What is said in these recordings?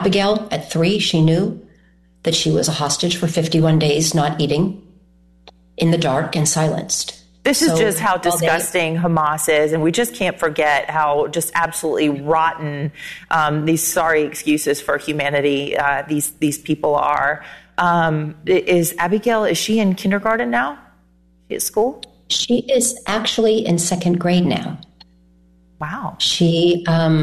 Abigail, at 3, she knew that she was a hostage for 51 days, not eating, in the dark and silenced. This is just how disgusting Hamas is, and we just can't forget how just absolutely rotten these sorry excuses for humanity these people are. Is Abigail, is she in kindergarten now? She at school? She is actually in 2nd grade now. Wow. She's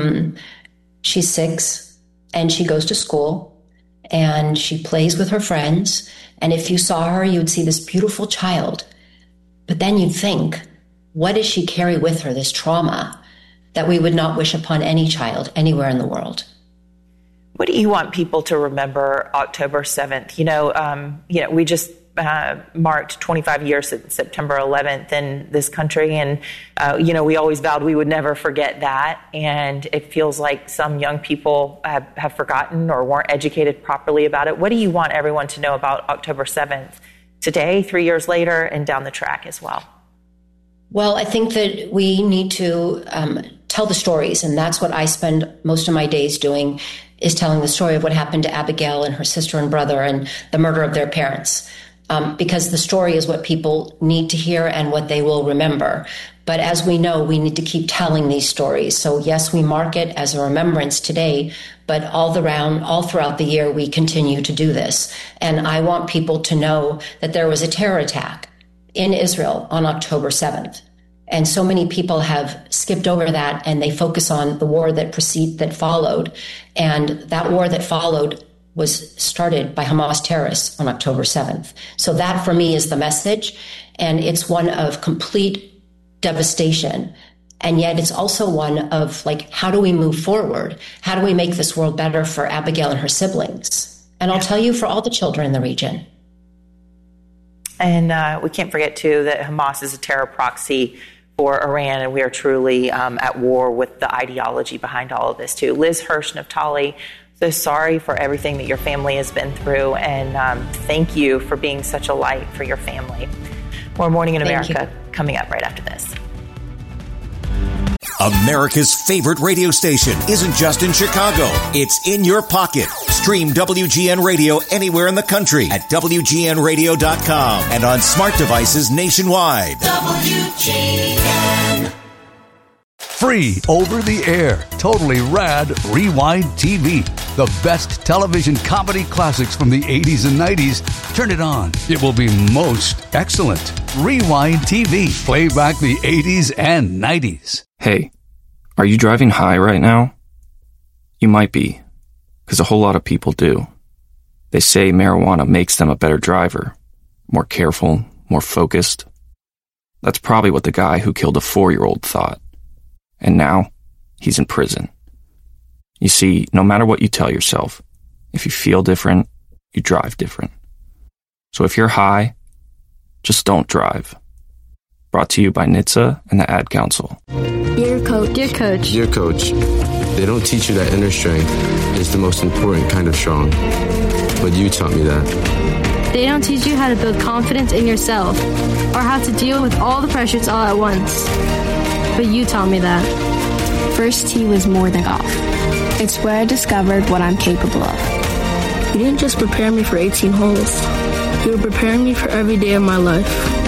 6, and she goes to school, and she plays with her friends. And if you saw her, you'd see this beautiful child. But then you'd think, what does she carry with her, this trauma that we would not wish upon any child anywhere in the world? What do you want people to remember October 7th? We just marked 25 years since September 11th in this country. And, we always vowed we would never forget that. And it feels like some young people have forgotten or weren't educated properly about it. What do you want everyone to know about October 7th today, 3 years later, and down the track as well? Well, I think that we need to tell the stories. And that's what I spend most of my days doing, is telling the story of what happened to Abigail and her sister and brother and the murder of their parents. Because the story is what people need to hear and what they will remember. But as we know, we need to keep telling these stories. So yes, we mark it as a remembrance today, but all throughout the year, we continue to do this. And I want people to know that there was a terror attack in Israel on October 7th. And so many people have skipped over that, and they focus on the war that followed. And that war that followed was started by Hamas terrorists on October 7th. So that for me is the message. And it's one of complete devastation. And yet it's also one of how do we move forward? How do we make this world better for Abigail and her siblings? And I'll tell you, for all the children in the region. And we can't forget, too, that Hamas is a terror proxy for Iran, and we are truly at war with the ideology behind all of this, too. Liz Hirsch, Naftali, so sorry for everything that your family has been through, and thank you for being such a light for your family. More Morning in America coming up right after this. America's favorite radio station isn't just in Chicago. It's in your pocket. Stream WGN Radio anywhere in the country at WGNradio.com and on smart devices nationwide. WGN. Free over the air, totally rad Rewind TV. The best television comedy classics from the 80s and 90s. Turn it on. It will be most excellent. Rewind TV. Play back the 80s and 90s. Hey, are you driving high right now? You might be, because a whole lot of people do. They say marijuana makes them a better driver, more careful, more focused. That's probably what the guy who killed a 4-year-old thought. And now, he's in prison. You see, no matter what you tell yourself, if you feel different, you drive different. So if you're high, just don't drive. Brought to you by NHTSA and the Ad Council. Dear Coach. Dear Coach. Dear Coach, they don't teach you that inner strength is the most important kind of strong. But you taught me that. They don't teach you how to build confidence in yourself or how to deal with all the pressures all at once. But you taught me that. First tee was more than golf. It's where I discovered what I'm capable of. You didn't just prepare me for 18 holes. You were preparing me for every day of my life.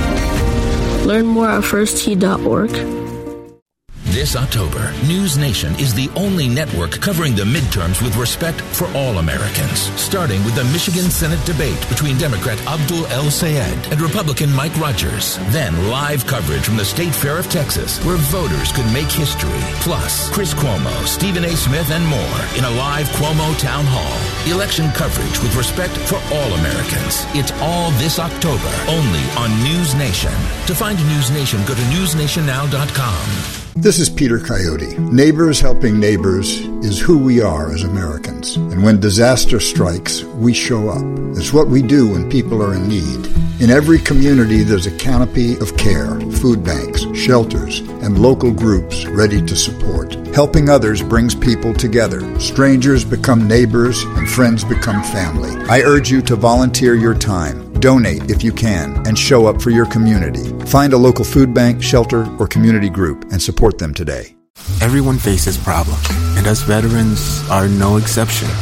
Learn more at firsttee.org. This October, News Nation is the only network covering the midterms with respect for all Americans. Starting with the Michigan Senate debate between Democrat Abdul El-Sayed and Republican Mike Rogers. Then live coverage from the State Fair of Texas, where voters could make history. Plus, Chris Cuomo, Stephen A. Smith, and more in a live Cuomo Town Hall. Election coverage with respect for all Americans. It's all this October, only on News Nation. To find News Nation, go to newsnationnow.com. This is Peter Coyote. Neighbors helping neighbors is who we are as Americans. And when disaster strikes, we show up. It's what we do when people are in need. In every community, there's a canopy of care, food banks, shelters, and local groups ready to support. Helping others brings people together. Strangers become neighbors, and friends become family. I urge you to volunteer your time. Donate if you can, and show up for your community. Find a local food bank, shelter, or community group and support them today. Everyone faces problems, and us veterans are no exception.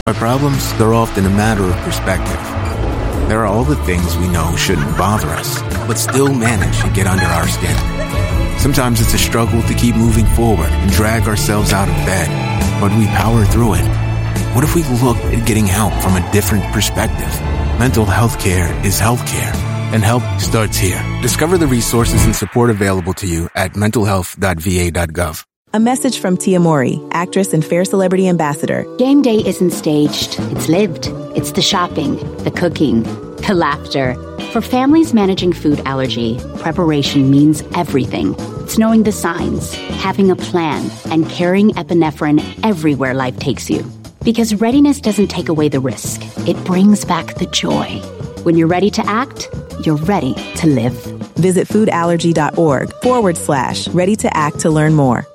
Our problems, they're often a matter of perspective. There are all the things we know shouldn't bother us, but still manage to get under our skin. Sometimes it's a struggle to keep moving forward and drag ourselves out of bed, but we power through it. What if we looked at getting help from a different perspective? Mental health care is healthcare, and help starts here. Discover the resources and support available to you at mentalhealth.va.gov. A message from Tia Mowry, actress and Fair Celebrity Ambassador. Game day isn't staged, it's lived. It's the shopping, the cooking, the laughter. For families managing food allergy, preparation means everything. It's knowing the signs, having a plan, and carrying epinephrine everywhere life takes you. Because readiness doesn't take away the risk. It brings back the joy. When you're ready to act, you're ready to live. Visit foodallergy.org/ready to act to learn more.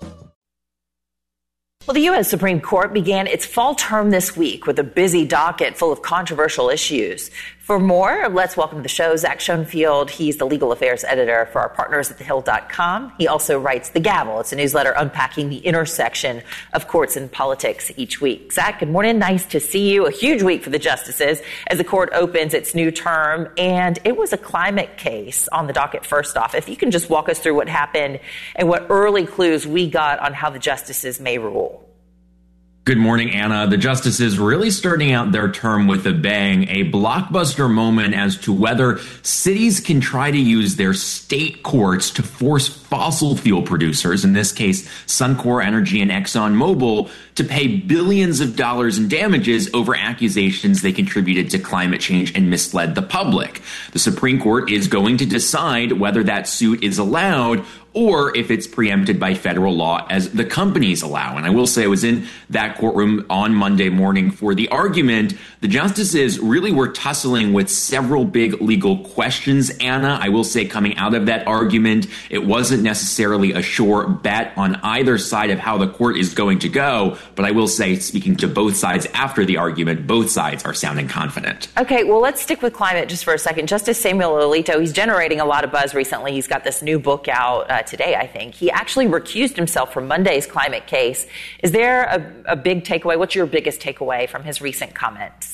Well, the U.S. Supreme Court began its fall term this week with a busy docket full of controversial issues. For more, let's welcome to the show Zach Schoenfield. He's the legal affairs editor for our partners at thehill.com. He also writes The Gavel. It's a newsletter unpacking the intersection of courts and politics each week. Zach, good morning. Nice to see you. A huge week for the justices as the court opens its new term. And it was a climate case on the docket first off. If you can just walk us through what happened and what early clues we got on how the justices may rule. Good morning, Anna. The justices really starting out their term with a bang, a blockbuster moment as to whether cities can try to use their state courts to force fossil fuel producers, in this case Suncor Energy and ExxonMobil, to pay billions of dollars in damages over accusations they contributed to climate change and misled the public. The Supreme Court is going to decide whether that suit is allowed or if it's preempted by federal law as the companies allow. And I will say I was in that courtroom on Monday morning for the argument. The justices really were tussling with several big legal questions, Anna. I will say coming out of that argument, it wasn't necessarily a sure bet on either side of how the court is going to go. But I will say, speaking to both sides after the argument, both sides are sounding confident. Okay, well, let's stick with climate just for a second. Justice Samuel Alito, he's generating a lot of buzz recently. He's got this new book out today, I think. He actually recused himself from Monday's climate case. Is there a big takeaway? What's your biggest takeaway from his recent comments?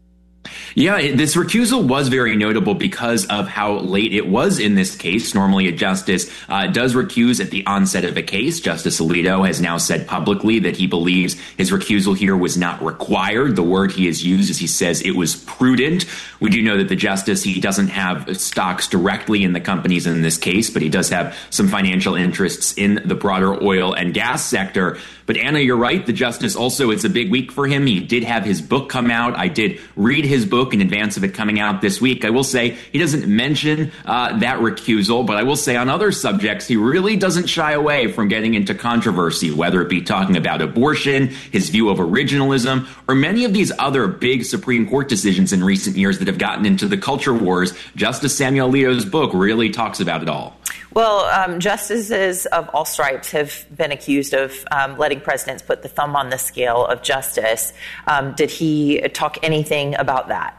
Yeah, this recusal was very notable because of how late it was in this case. Normally, a justice does recuse at the onset of a case. Justice Alito has now said publicly that he believes his recusal here was not required. The word he has used is he says it was prudent. We do know that the justice, he doesn't have stocks directly in the companies in this case, but he does have some financial interests in the broader oil and gas sector. But Anna, you're right. The justice also, it's a big week for him. He did have his book come out. I did read his book in advance of it coming out this week. I will say he doesn't mention that recusal, but I will say on other subjects, he really doesn't shy away from getting into controversy, whether it be talking about abortion, his view of originalism, or many of these other big Supreme Court decisions in recent years that have gotten into the culture wars. Justice Samuel Alito's book really talks about it all. Well, justices of all stripes have been accused of letting presidents put the thumb on the scale of justice. Did he talk anything about that?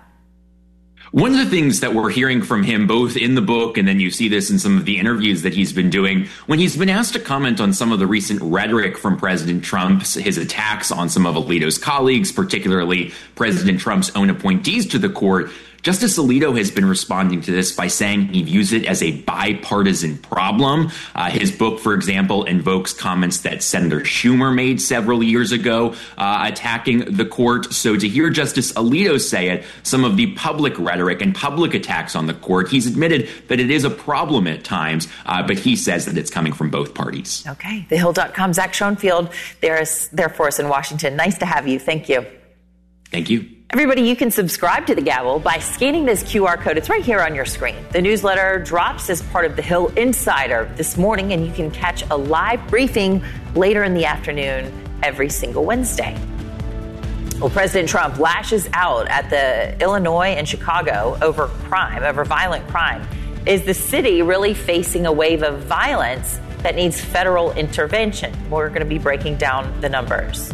One of the things that we're hearing from him, both in the book and then you see this in some of the interviews that he's been doing, when he's been asked to comment on some of the recent rhetoric from President Trump, his attacks on some of Alito's colleagues, particularly President Trump's own appointees to the court, Justice Alito has been responding to this by saying he views it as a bipartisan problem. His book, for example, invokes comments that Senator Schumer made several years ago attacking the court. So to hear Justice Alito say it, some of the public rhetoric and public attacks on the court, he's admitted that it is a problem at times, but he says that it's coming from both parties. Okay. TheHill.com, Zach Schoenfield, there for us in Washington. Nice to have you. Thank you. Thank you. Everybody, you can subscribe to The Gavel by scanning this QR code. It's right here on your screen. The newsletter drops as part of the Hill Insider this morning, and you can catch a live briefing later in the afternoon every single Wednesday. Well, President Trump lashes out at the Illinois and Chicago over violent crime. Is the city really facing a wave of violence that needs federal intervention? We're going to be breaking down the numbers.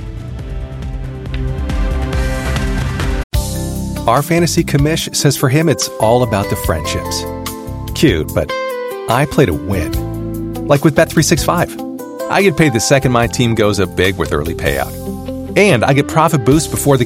Our fantasy commish says for him it's all about the friendships. Cute, but I play to win. Like with Bet365. I get paid the second my team goes up big with early payout. And I get profit boosts before the